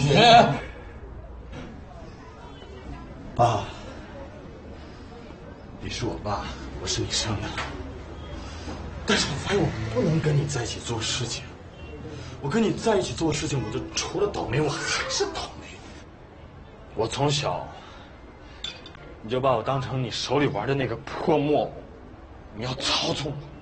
爸，你是我爸，我是你生的，但是我发现我不能跟你在一起做事情。我跟你在一起做事情，我就除了倒霉，我还是倒霉。我从小你就把我当成你手里玩的那个破木偶，你要操纵我，